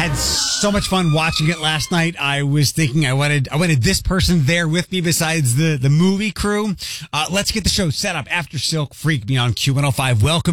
had so much fun watching it last night. I was thinking I wanted this person there with me besides the movie crew. Let's get the show set up. After Silk, Freak Me on Q105. Welcome